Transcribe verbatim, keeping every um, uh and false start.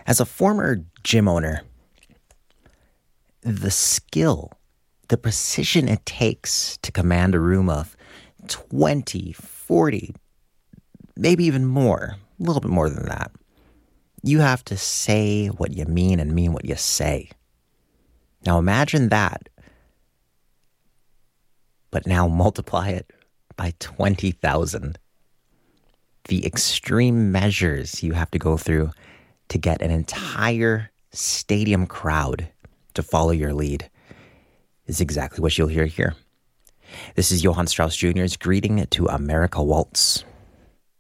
As a former gym owner, the skill, the precision it takes to command a room of twenty, forty, maybe even more, a little bit more than that. You have to say what you mean and mean what you say. Now imagine that, but now multiply it by twenty thousand. The extreme measures you have to go through to get an entire stadium crowd to follow your lead is exactly what you'll hear here. This is Johann Strauss Junior's greeting to America Waltz.